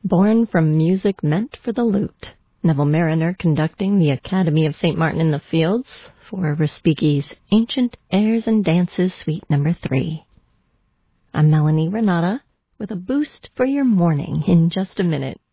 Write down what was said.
Born from music meant for the lute, Neville Mariner conducting the Academy of St. Martin in the Fields for Respighi's Ancient Airs and Dances Suite No. 3. I'm Melanie Renata with a boost for your morning in just a minute.